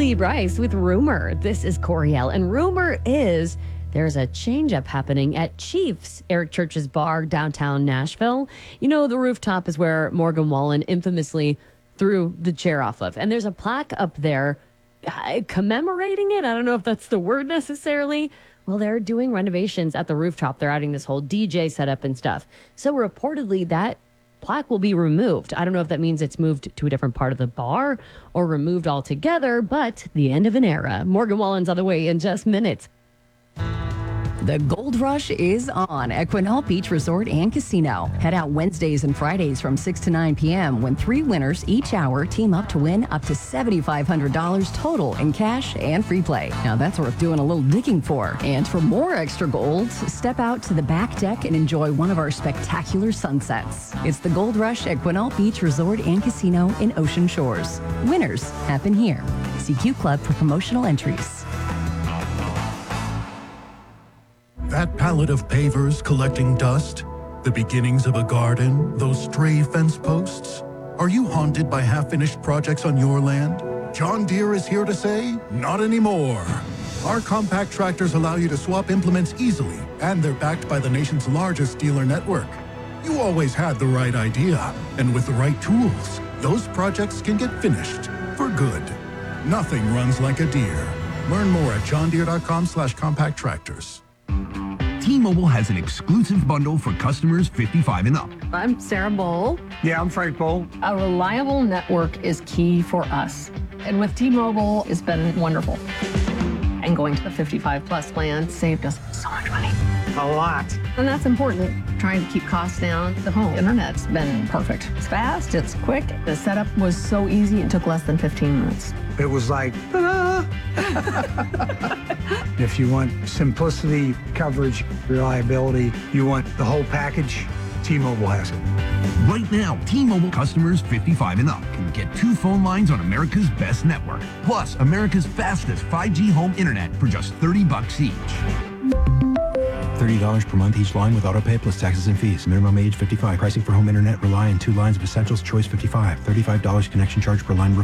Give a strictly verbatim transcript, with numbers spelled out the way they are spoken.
Lee Bryce with Rumor. This is Coriel, and Rumor is there's a change-up happening at Chiefs, Eric Church's bar downtown Nashville. You know, the rooftop is where Morgan Wallen infamously threw the chair off of. And there's a plaque up there uh, commemorating it. I don't know if that's the word necessarily. Well, they're doing renovations at the rooftop. They're adding this whole D J setup and stuff. So reportedly that plaque will be removed. I don't know if that means it's moved to a different part of the bar or removed altogether, but the end of an era. Morgan Wallen's on the way in just minutes. The Gold Rush is on at Quinault Beach Resort and Casino. Head out Wednesdays and Fridays from six to nine p.m. when three winners each hour team up to win up to seven thousand five hundred dollars total in cash and free play. Now that's worth doing a little digging for. And for more extra gold, step out to the back deck and enjoy one of our spectacular sunsets. It's the Gold Rush at Quinault Beach Resort and Casino in Ocean Shores. Winners happen here. C Q Club for promotional entries. That pallet of pavers collecting dust? The beginnings of a garden? Those stray fence posts? Are you haunted by half-finished projects on your land? John Deere is here to say, not anymore. Our compact tractors allow you to swap implements easily, and they're backed by the nation's largest dealer network. You always had the right idea, and with the right tools, those projects can get finished for good. Nothing runs like a Deere. Learn more at johndeere.com slash compact tractors. T-Mobile has an exclusive bundle for customers fifty-five and up. I'm Sarah Bowl. Yeah, I'm Frank Bowl. A reliable network is key for us. And with T-Mobile, it's been wonderful. And going to the fifty-five plus plan saved us so much money. A lot. And that's important. Trying to keep costs down. The home internet's been perfect. It's fast, it's quick. The setup was so easy, it took less than fifteen minutes. It was like, ta-da! If you want simplicity, coverage, reliability, you want the whole package, T-Mobile has it. Right now, T-Mobile customers fifty-five and up can get two phone lines on America's best network, plus America's fastest five G home internet for just thirty bucks each. thirty dollars per month each line with autopay plus taxes and fees. Minimum age fifty-five. Pricing for home internet rely on two lines of essentials. Choice fifty-five. thirty-five dollars connection charge per line.